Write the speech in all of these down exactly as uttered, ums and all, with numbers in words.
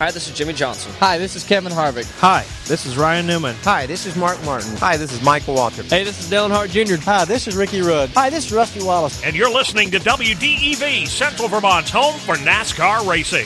Hi, this is Jimmy Johnson. Hi, this is Kevin Harvick. Hi, this is Ryan Newman. Hi, this is Mark Martin. Hi, this is Michael Waltrip. Hey, this is Dale Earnhardt Junior Hi, this is Ricky Rudd. Hi, this is Rusty Wallace. And you're listening to W D E V, Central Vermont's home for NASCAR racing.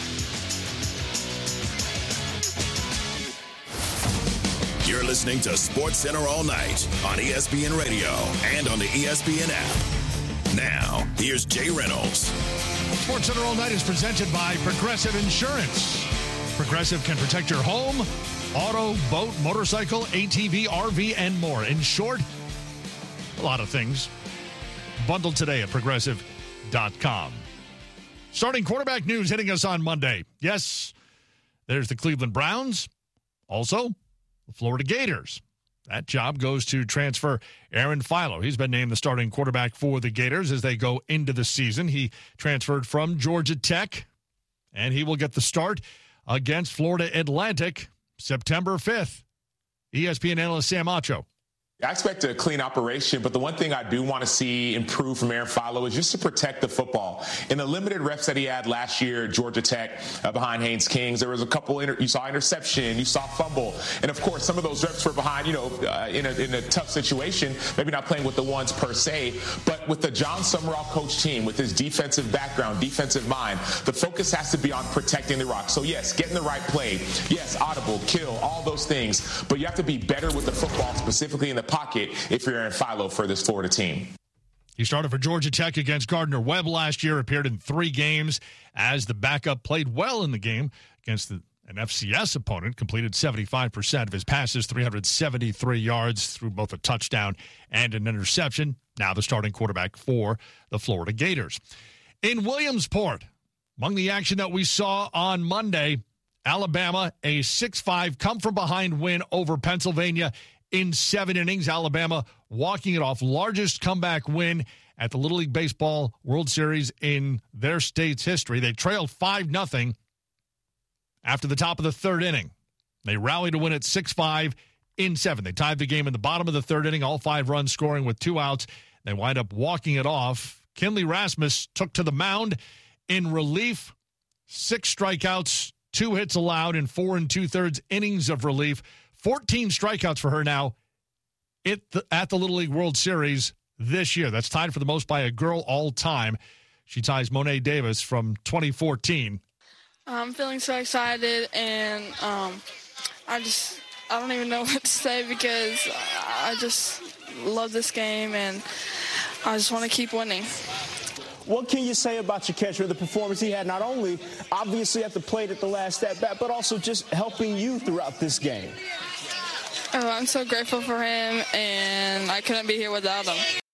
You're listening to Sports Center all night on E S P N Radio and on the E S P N app. Now, here's Jay Reynolds. Sports Center all night is presented by Progressive Insurance. Progressive can protect your home, auto, boat, motorcycle, A T V, R V, and more. In short, a lot of things. Bundled today at progressive dot com. Starting quarterback news hitting us on Monday. Yes, there's the Cleveland Browns. Also, the Florida Gators. That job goes to transfer Aaron Philo. He's been named the starting quarterback for the Gators as they go into the season. He transferred from Georgia Tech, and he will get the start against Florida Atlantic September fifth. E S P N analyst Sam Acho. I expect a clean operation, but the one thing I do want to see improve from Aaron Philo is just to protect the football. In the limited reps that he had last year at Georgia Tech uh, behind Haynes Kings, there was a couple, inter- you saw interception, you saw fumble, and of course some of those reps were behind, you know, uh, in, a, in a tough situation, maybe not playing with the ones per se, but with the John Summerall coach team, with his defensive background, defensive mind, the focus has to be on protecting the rock. So yes, getting the right play, yes, audible, kill, all those things, but you have to be better with the football, specifically in the pocket if you're Aaron Philo for this Florida team. He started for Georgia Tech against Gardner Webb last year, appeared in three games as the backup, played well in the game against the, an F C S opponent, completed seventy-five percent of his passes, three hundred seventy-three yards, threw both a touchdown and an interception. Now the starting quarterback for the Florida Gators. In Williamsport, among the action that we saw on Monday, Alabama, a six five come-from-behind win over Pennsylvania in seven innings. Alabama walking it off. Largest comeback win at the Little League Baseball World Series in their state's history. They trailed five nothing after the top of the third inning. They rallied to win it six five in seven. They tied the game in the bottom of the third inning, all five runs scoring with two outs. They wind up walking it off. Kinley Rasmus took to the mound in relief. Six strikeouts, two hits allowed in four and two-thirds innings of relief. fourteen strikeouts for her now at the, at the Little League World Series this year. That's tied for the most by a girl all time. She ties Monet Davis from twenty fourteen. I'm feeling so excited, and um, I just, I don't even know what to say because I just love this game, and I just want to keep winning. What can you say about your catcher, the performance he had, not only obviously at the plate at the last at bat, but also just helping you throughout this game? Oh, I'm so grateful for him, and I couldn't be here without him.